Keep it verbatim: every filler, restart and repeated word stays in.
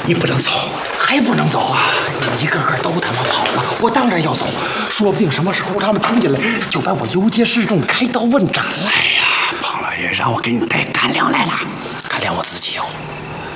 你不能走， 还不能走啊！你们一个个都他妈跑了，我当然要走，说不定什么时候他们冲进来，就把我游街示众，开刀问斩了。 哎呀，庞老爷让我给你带干粮来了， 干粮我自己有。